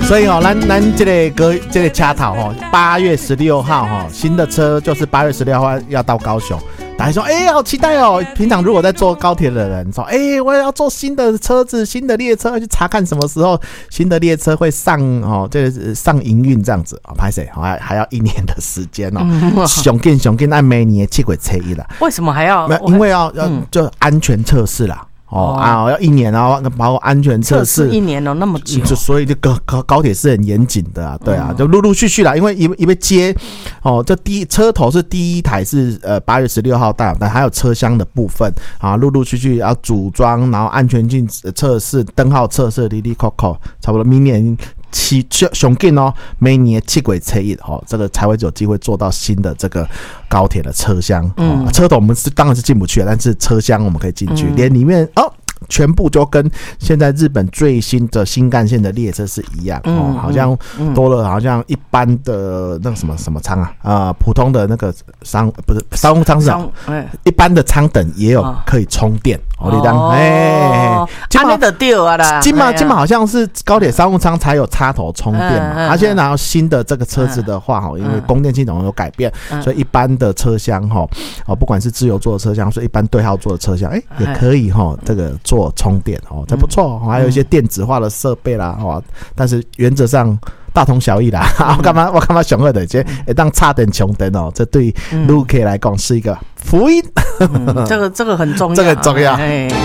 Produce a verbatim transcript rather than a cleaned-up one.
所以哦，咱咱这个歌这个掐头哦，八月十六号哈，新的车就是八月十六号要到高雄。大家说，哎、欸，好期待哦！平常如果在坐高铁的人说，哎、欸，我要坐新的车子、新的列车，要去查看什么时候新的列车会上哦，这个上营运这样子啊，拍谁还还要一年的时间哦，上紧上紧，按每年七月初一啦。 为什么还要？ 因为要要就安全测试啦。哦, 哦啊，要一年啊，包括安全测试一年哦，那么久， 就所以这个高高铁是很严谨的啊，对啊，就陆陆续续啦，因为一一被接哦，这第一车头是第一台是呃八月十六号到，但还有车厢的部分啊，陆陆续续要组装，然后安全镜测试、灯号测试，哩哩扣扣，差不多明年。七上紧哦，每年七月初一哦，这个才会有机会坐到新的这个高铁的车厢。嗯，车头我们是当然是进不去了，但是车厢我们可以进去，嗯、连里面哦。全部就跟现在日本最新的新干线的列车是一样、嗯、哦，好像多了，好像一般的那个什么什么舱啊，呃，普通的那个商不是商务舱是、欸，一般的舱等也有可以充电哦，你当哎， 今嘛的掉啊啦， 今嘛今嘛好像是高铁商务舱才有插头充电嘛，而、嗯、且、嗯、然后新的这个车子的话哈，因为供电系统有改变，嗯、所以一般的车厢哈，哦，不管是自由座的车厢，所以一般对号座的车厢，哎、欸，也可以哈，这个。做充电哦，这不错、嗯，还有一些电子化的设备啦，哦，但是原则上大同小异啦。嗯、我干嘛我干嘛想二的，这一当差点穷灯哦，这对陆客来讲是一个福音。 嗯、这个这个很重要， 这个很重要。 哎